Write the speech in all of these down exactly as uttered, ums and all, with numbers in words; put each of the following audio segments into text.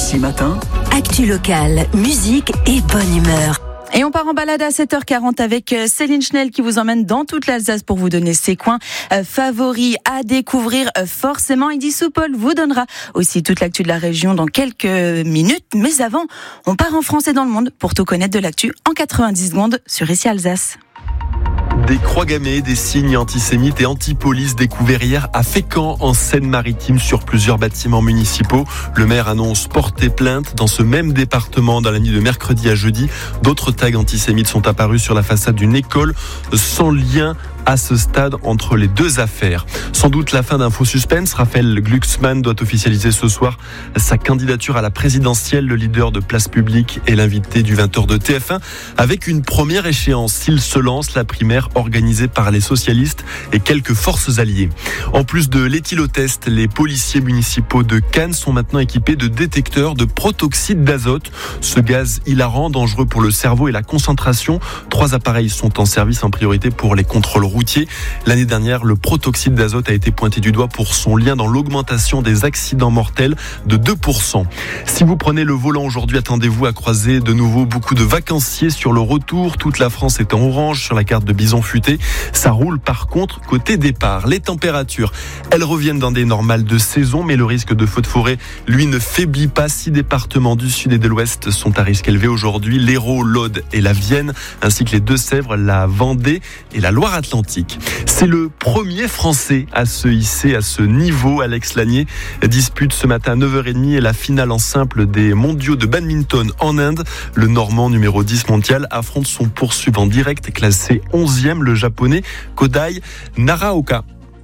Ici Matin, actu locale, musique et bonne humeur. Et on part en balade à sept heures quarante avec Céline Schnell qui vous emmène dans toute l'Alsace pour vous donner ses coins euh, favoris à découvrir. Euh, forcément, Eddy Soupol vous donnera aussi toute l'actu de la région dans quelques minutes. Mais avant, on part en France et dans le monde pour tout connaître de l'actu en quatre-vingt-dix secondes sur Ici Alsace. Des croix gammées, des signes antisémites et anti-police découverts hier à Fécamp en Seine-Maritime sur plusieurs bâtiments municipaux. Le maire annonce porter plainte. Dans ce même département, dans la nuit de mercredi à jeudi, d'autres tags antisémites sont apparus sur la façade d'une école sans lien à ce stade entre les deux affaires. Sans doute la fin d'un faux suspense. Raphaël Glucksmann doit officialiser ce soir sa candidature à la présidentielle. Le leader de Place Publique est l'invité du vingt heures de T F un avec une première échéance. S'il se lance, la primaire organisée par les socialistes et quelques forces alliées. En plus de l'éthylotest, les policiers municipaux de Cannes sont maintenant équipés de détecteurs de protoxyde d'azote. Ce gaz hilarant, dangereux pour le cerveau et la concentration. Trois appareils sont en service en priorité pour les contrôles routiers. L'année dernière, le protoxyde d'azote a été pointé du doigt pour son lien dans l'augmentation des accidents mortels de deux pour cent. Si vous prenez le volant aujourd'hui, attendez-vous à croiser de nouveau beaucoup de vacanciers sur le retour. Toute la France est en orange sur la carte de Bison Futé. Ça roule par contre côté départ. Les températures, elles reviennent dans des normales de saison, mais le risque de feux de forêt, lui, ne faiblit pas. Six départements du sud et de l'ouest sont à risque élevé aujourd'hui. L'Hérault, l'Aude et la Vienne, ainsi que les Deux-Sèvres, la Vendée et la Loire-Atlantique. C'est le premier Français à se hisser à ce niveau. Alex Lanier dispute ce matin à neuf heures trente la finale en simple des mondiaux de badminton en Inde. Le Normand numéro dix mondial affronte son poursuivant direct classé onzième, le japonais Kodai Naraoka.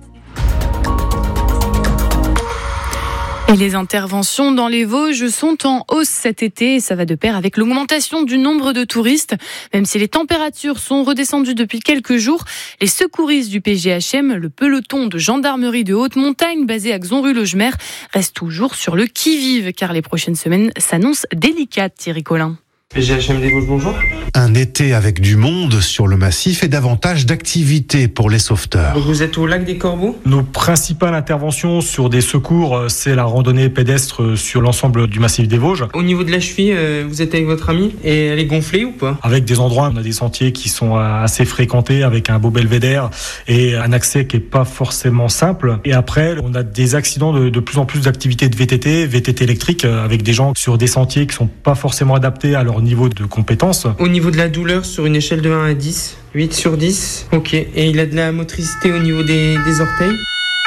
Et les interventions dans les Vosges sont en hausse cet été et ça va de pair avec l'augmentation du nombre de touristes. Même si les températures sont redescendues depuis quelques jours, les secouristes du P G H M, le peloton de gendarmerie de haute montagne basé à Xonrupt-Logemer, restent toujours sur le qui-vive car les prochaines semaines s'annoncent délicates, Thierry Collin. P G H M des Vosges, bonjour. Un été avec du monde sur le massif et davantage d'activités pour les sauveteurs. Donc vous êtes au lac des Corbeaux ? Nos principales interventions sur des secours, c'est la randonnée pédestre sur l'ensemble du massif des Vosges. Au niveau de la cheville, vous êtes avec votre amie et elle est gonflée ou pas ? Avec des endroits, on a des sentiers qui sont assez fréquentés avec un beau belvédère et un accès qui est pas forcément simple. Et après, on a des accidents de, de plus en plus d'activités de V T T, V T T électrique, avec des gens sur des sentiers qui sont pas forcément adaptés à leur niveau de compétences. Au niveau de la douleur, sur une échelle de un à dix, huit sur dix, ok. Et il a de la motricité au niveau des, des orteils ?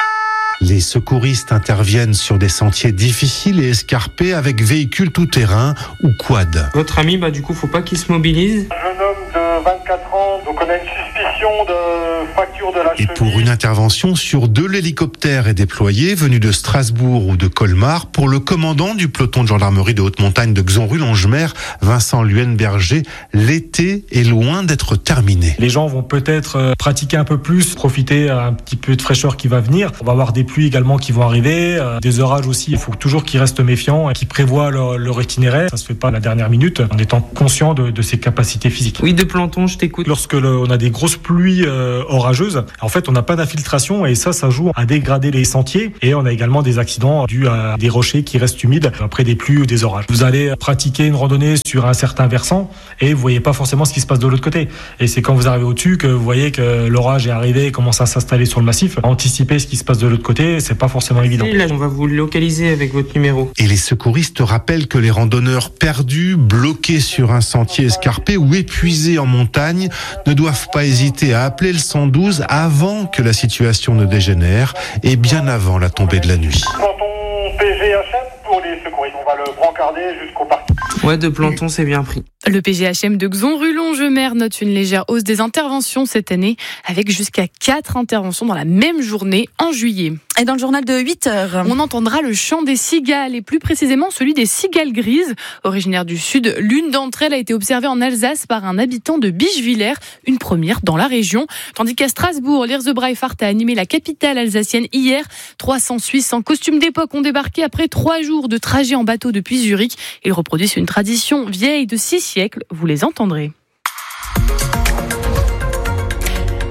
Les secouristes interviennent sur des sentiers difficiles et escarpés avec véhicules tout-terrain ou quad. Votre ami, bah du coup, faut pas qu'il se mobilise. Un jeune homme de vingt-quatre ans, donc on a une suspicion de fracture de la cheville. Et pour une intervention sur deux, l'hélicoptère est déployé, venu de Strasbourg ou de Colmar, pour le commandant du peloton de gendarmerie de haute montagne de Xonrupt-Logemer, Vincent Luenberger. L'été est loin d'être terminé. Les gens vont peut-être pratiquer un peu plus, profiter un petit peu de fraîcheur qui va venir. On va avoir des pluies également qui vont arriver, euh, des orages aussi. Il faut toujours qu'ils restent méfiants et qu'ils prévoient leur, leur itinéraire. Ça se fait pas à la dernière minute, en étant conscient de, de ses capacités physiques. Oui, de Planton, je t'écoute. Lorsque le, on a des grosses pluies euh, orageuses, en fait, on n'a pas d'infiltration et ça, ça joue à dégrader les sentiers. Et on a également des accidents dus à des rochers qui restent humides après des pluies ou des orages. Vous allez pratiquer une randonnée sur un certain versant et vous voyez pas forcément ce qui se passe de l'autre côté. Et c'est quand vous arrivez au-dessus que vous voyez que l'orage est arrivé et commence à s'installer sur le massif. Anticiper ce qui se passe de l'autre côté, c'est pas forcément évident. Et là, on va vous localiser avec votre numéro. Et les secouristes rappellent que les randonneurs perdus, bloqués sur un sentier escarpé ou épuisés en montagne ne doivent pas hésiter à appeler le cent douze avant que la situation ne dégénère et bien avant la tombée de la nuit. Planton P G H M pour les secouristes. On va le brancarder jusqu'au parc. Ouais, de Planton, c'est bien pris. Le P G H M de Xonrupt-Logemer note une légère hausse des interventions cette année, avec jusqu'à quatre interventions dans la même journée en juillet. Et dans le journal de huit heures, on entendra le chant des cigales, et plus précisément celui des cigales grises. Originaire du Sud, l'une d'entre elles a été observée en Alsace par un habitant de Bischwiller, une première dans la région. Tandis qu'à Strasbourg, l'Irse Breifart a animé la capitale alsacienne hier. trois cents Suisses en costume d'époque ont débarqué après trois jours de trajet en bateau depuis Zurich. Ils reproduisent une tradition vieille de six siècles, vous les entendrez.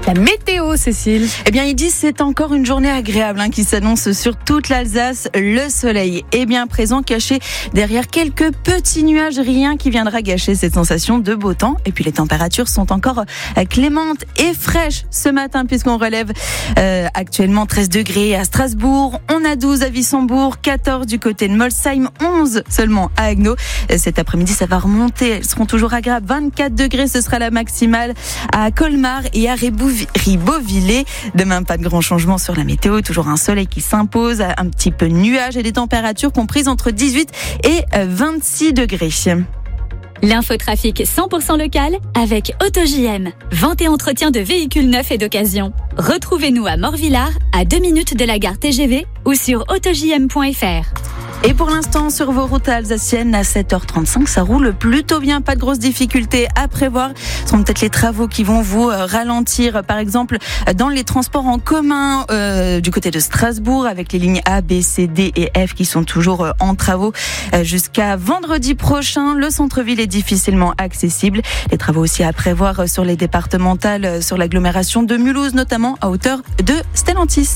La météo, Cécile. Eh bien, ils disent c'est encore une journée agréable hein, qui s'annonce sur toute l'Alsace. Le soleil est bien présent, caché derrière quelques petits nuages, rien qui viendra gâcher cette sensation de beau temps. Et puis les températures sont encore clémentes et fraîches ce matin puisqu'on relève euh, actuellement treize degrés à Strasbourg, on a douze à Wissembourg, quatorze du côté de Molsheim, onze seulement à Haguenau. Cet après-midi, ça va remonter, elles seront toujours agréables. vingt-quatre degrés, ce sera la maximale à Colmar et à Ribeauvillé. Demain, pas de grand changement sur la météo, toujours un soleil qui s'impose, un petit peu de nuages et des températures comprises entre dix-huit et vingt-six degrés. L'infotrafic cent pour cent local avec AutoJM. Vente et entretien de véhicules neufs et d'occasion. Retrouvez-nous à Morvillard, à deux minutes de la gare T G V ou sur autojm point f r. Et pour l'instant, sur vos routes alsaciennes, à sept heures trente-cinq, ça roule plutôt bien. Pas de grosses difficultés à prévoir. Ce sont peut-être les travaux qui vont vous ralentir. Par exemple, dans les transports en commun euh, du côté de Strasbourg, avec les lignes A, B, C, D et F qui sont toujours en travaux jusqu'à vendredi prochain. Le centre-ville est difficilement accessible. Les travaux aussi à prévoir sur les départementales, sur l'agglomération de Mulhouse, notamment à hauteur de Stellantis.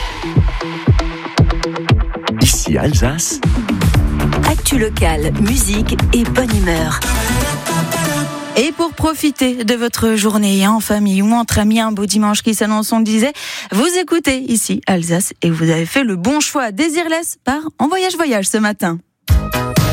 Ici Alsace. Actu locale, musique et bonne humeur. Et pour profiter de votre journée en famille ou entre amis, un beau dimanche qui s'annonce, on disait, vous écoutez ici Alsace et vous avez fait le bon choix. Désirless part en voyage voyage ce matin.